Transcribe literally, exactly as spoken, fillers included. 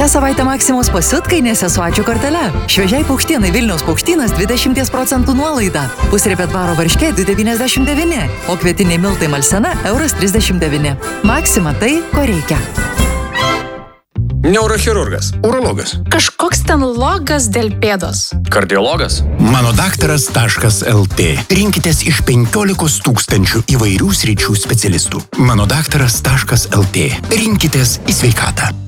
Šią savaitę Maksimos pasiutkainėse su ačiū kortele. Šviežiai paukštienai Vilniaus paukštynas dvidešimt procentų nuolaida. Pusriebė dvaro varškė du devyniasdešimt devyni, o kvietiniai miltai Malsena euras trisdešimt devyni. Maksima tai, ko reikia. Neurochirurgas. Urologas. Kažkoks ten logas dėl pėdos. Kardiologas. Manodaktaras taškas el tė. Rinkitės iš penkiolikos tūkstančių įvairių sričių specialistų. Manodaktaras taškas el tė. Rinkitės į sveikatą.